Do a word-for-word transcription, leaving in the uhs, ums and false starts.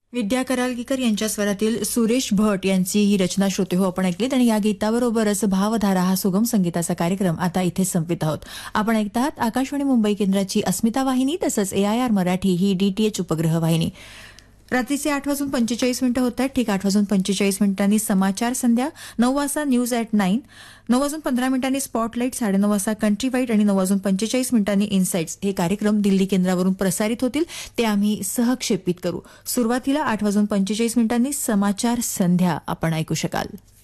विद्या करालगीकर यांच्या स्वरातील सुरेश भट यांची ही रचना श्रोते हो आपण ऐकलीत आणि या गीताबरोबरच भावधारा हा सुगम संगीताचा कार्यक्रम आता इथे संपवित आहोत. आपण ऐकतात आकाशवाणी मुंबई केंद्राची अस्मिता वाहिनी तसंच एआयआर मराठी ही डीटीएच उपग्रह वाहिनी. रात्रीचे आठ वाजून पंचेचाळीस मिनिटं होत आहेत. ठीक आठ वाजून पंचेचाळीस मिनिटांनी समाचार संध्या, नऊ वाजता न्यूज ॲट नाईन, नऊ वाजून पंधरा मिनिटांनी स्पॉटलाईट, साडेनऊ वाजता कंट्री वाईट आणि नऊ वाजून पंचेचाळीस मिनिटांनी इन्साइट्स हे कार्यक्रम दिल्ली केंद्रावरून प्रसारित होतील. ते आम्ही सहक्षेपित करू. सुरुवातीला आठ वाजून पंचेचाळीस मिनिटांनी समाचार संध्या आपण ऐकू शकाल.